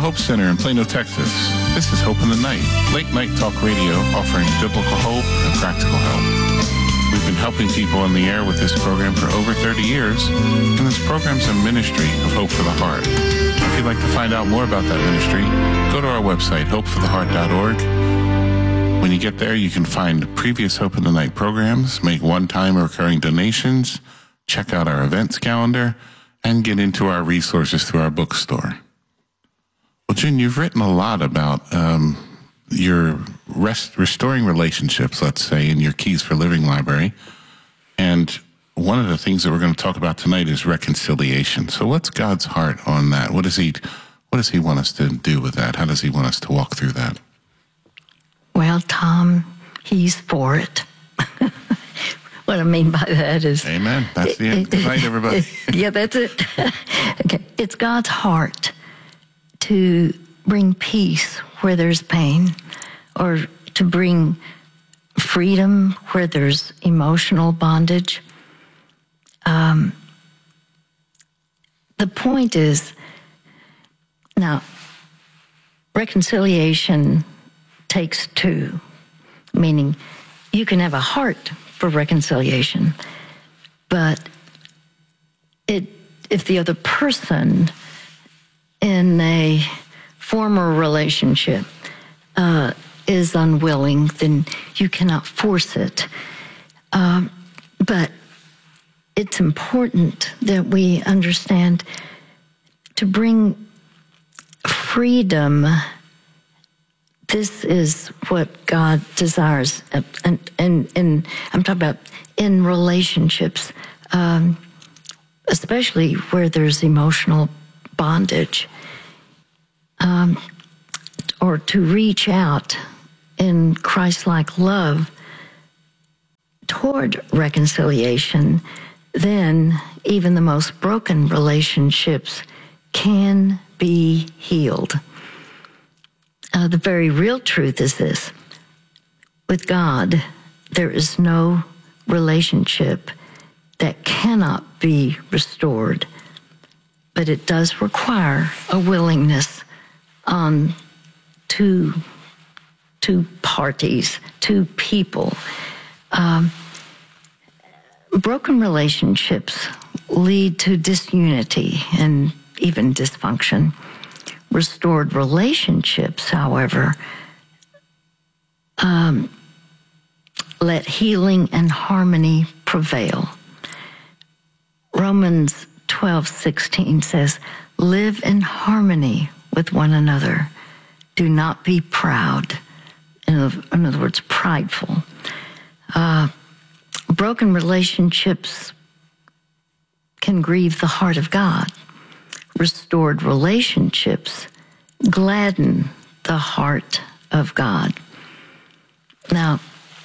Hope Center in Plano, Texas. This is Hope in the Night, late night talk radio offering biblical hope and practical help. We've been helping people on the air with this program for over 30 years, and this program's a ministry of Hope for the Heart. If you'd like to find out more about that ministry, go to our website, hopefortheheart.org. When you get there, you can find previous Hope in the Night programs, make one-time or recurring donations, check out our events calendar, and get into our resources through our bookstore. Well, Jen, you've written a lot about your restoring relationships, let's say, in your Keys for Living library. And one of the things that we're going to talk about tonight is reconciliation. So what's God's heart on that? What does he want us to do with that? How does he want us to walk through that? Well, Tom, he's for it. What I mean by that is... Amen. That's the end. Good night, everybody. Yeah, that's it. Okay. It's God's heart to bring peace where there's pain, or to bring freedom where there's emotional bondage. The point is, now, reconciliation takes two, meaning you can have a heart for reconciliation, but if the other person in a former relationship is unwilling, then you cannot force it. But it's important that we understand to bring freedom. This is what God desires, and I'm talking about in relationships, especially where there's emotional bondage, or to reach out in Christ-like love toward reconciliation. Then even the most broken relationships can be healed. The very real truth is this: with God, there is no relationship that cannot be restored, but it does require a willingness on two parties, two people. Broken relationships lead to disunity and even dysfunction. Restored relationships, however, let healing and harmony prevail. Romans 12:16 says, "Live in harmony with one another. Do not be proud." In other words, prideful. Broken relationships can grieve the heart of God. Restored relationships gladden the heart of God. Now,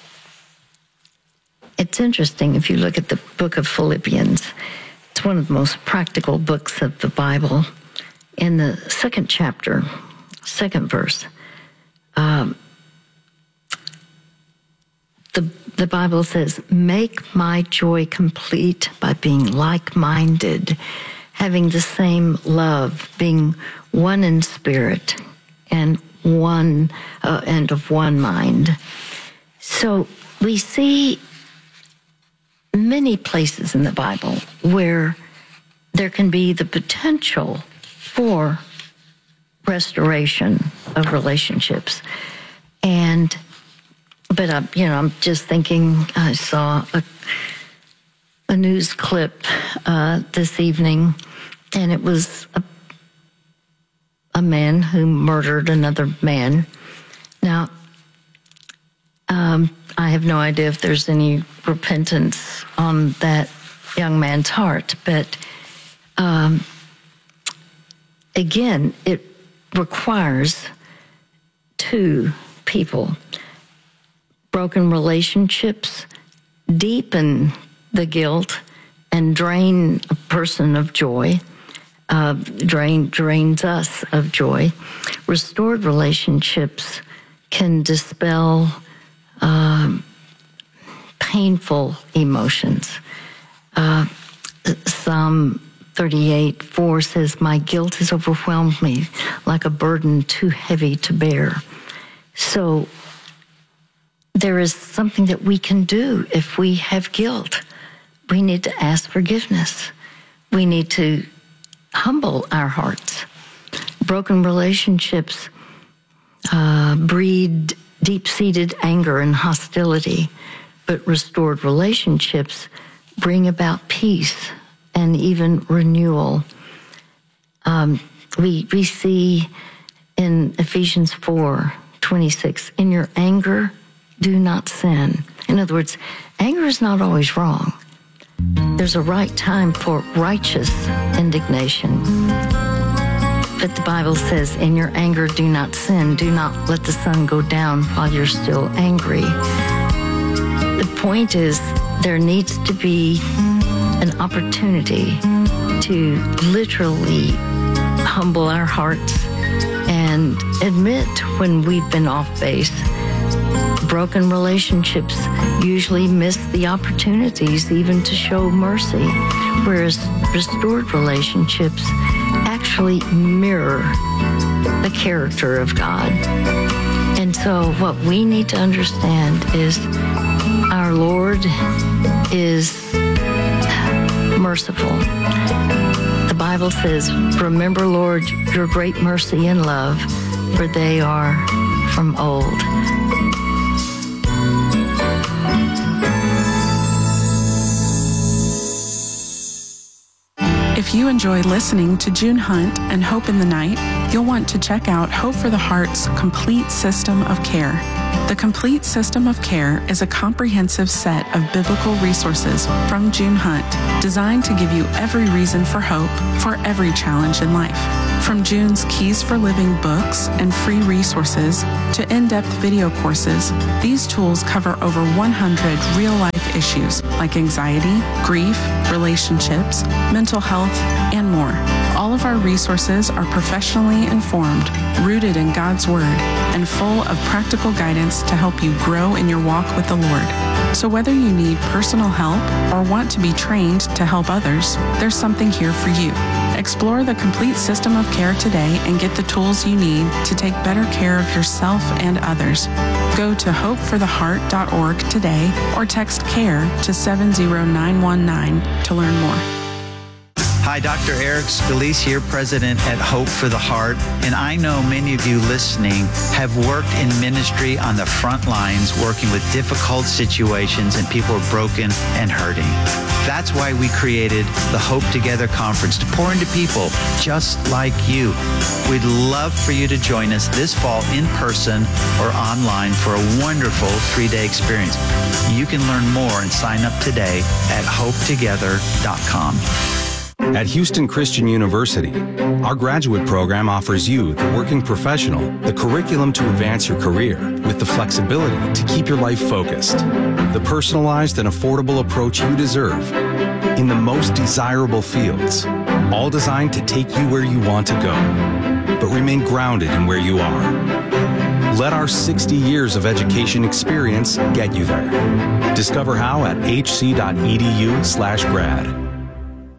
it's interesting if you look at the book of Philippians. It's one of the most practical books of the Bible. In the second chapter, second verse, the Bible says, "Make my joy complete by being like-minded, having the same love, being one in spirit, and of one mind." So we see many places in the Bible where there can be the potential for restoration of relationships. But I'm just thinking, I saw a news clip this evening, and it was a man who murdered another man. Now, I have no idea if there's any repentance on that young man's heart, but again, it requires two people. Broken relationships deepen the guilt and drain a person of joy, drains us of joy. Restored relationships can dispel painful emotions. Some 38:4 says, "My guilt has overwhelmed me like a burden too heavy to bear." So there is something that we can do if we have guilt. We need to ask forgiveness. We need to humble our hearts. Broken relationships breed deep-seated anger and hostility, but restored relationships bring about peace and even renewal. We see in Ephesians 4:26, "In your anger, do not sin." In other words, anger is not always wrong. There's a right time for righteous indignation. But the Bible says, "In your anger, do not sin. Do not let the sun go down while you're still angry." The point is, there needs to be an opportunity to literally humble our hearts and admit when we've been off base. Broken relationships usually miss the opportunities even to show mercy, whereas restored relationships actually mirror the character of God. And so what we need to understand is our Lord is merciful. The Bible says, "Remember, Lord, your great mercy and love, for they are from old." If you enjoy listening to June Hunt and Hope in the Night, you'll want to check out Hope for the Heart's Complete System of Care. The Complete System of Care is a comprehensive set of biblical resources from June Hunt, designed to give you every reason for hope for every challenge in life. From June's Keys for Living books and free resources to in-depth video courses, these tools cover over 100 real-life issues like anxiety, grief, relationships, mental health, and more. All of our resources are professionally informed, rooted in God's Word, and full of practical guidance to help you grow in your walk with the Lord. So whether you need personal help or want to be trained to help others, there's something here for you. Explore the Complete System of Care today and get the tools you need to take better care of yourself and others. Go to hopefortheheart.org today or text CARE to 70919 to learn more. Hi, Dr. Eric Scalise here, President at Hope for the Heart. And I know many of you listening have worked in ministry on the front lines, working with difficult situations and people are broken and hurting. That's why we created the Hope Together Conference to pour into people just like you. We'd love for you to join us this fall in person or online for a wonderful 3-day experience. You can learn more and sign up today at hopetogether.com. At Houston Christian University, our graduate program offers you, the working professional, the curriculum to advance your career with the flexibility to keep your life focused, the personalized and affordable approach you deserve in the most desirable fields, all designed to take you where you want to go, but remain grounded in where you are. Let our 60 years of education experience get you there. Discover how at hc.edu/grad.